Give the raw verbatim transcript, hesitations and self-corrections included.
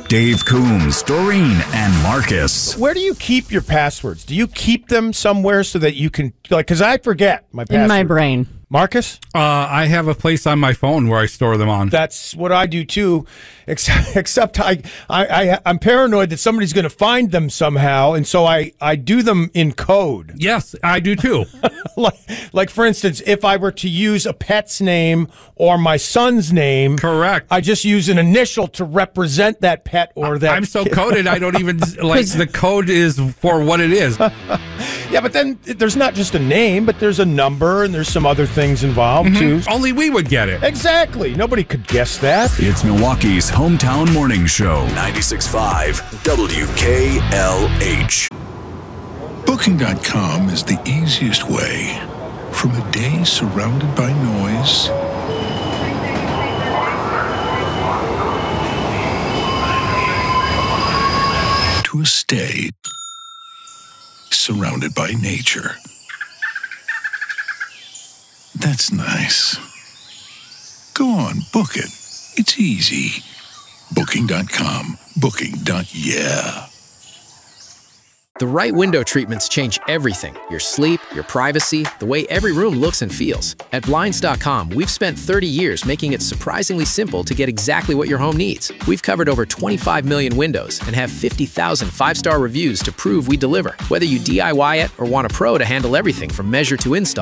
Dave Coombs, Doreen, and Marcus. Where do you keep your passwords? Do you keep them somewhere so that you can, like, because I forget my password. In my brain. Marcus? Uh, I have a place on my phone where I store them on. That's what I do too, except, except I, I, I, I'm paranoid that somebody's going to find them somehow, and so I, I do them in code. Yes, I do too. like, like, for instance, if I were to use a pet's name or my son's name, correct, I just use an initial to represent that pet or that I'm so kid. coded, I don't even, like, the code is for what it is. Yeah, but then there's not just a name, but there's a number and there's some other things involved, mm-hmm. too. Only we would get it. Exactly. Nobody could guess that. It's Milwaukee's hometown morning show. ninety-six point five W K L H. Booking dot com is the easiest way from a day surrounded by noise to a stay surrounded by nature. That's nice. Go on, book it. It's easy. Booking dot com. Booking. Yeah. The right window treatments change everything. Your sleep, your privacy, the way every room looks and feels. At Blinds dot com, we've spent thirty years making it surprisingly simple to get exactly what your home needs. We've covered over twenty-five million windows and have fifty thousand five-star reviews to prove we deliver. Whether you D I Y it or want a pro to handle everything from measure to install,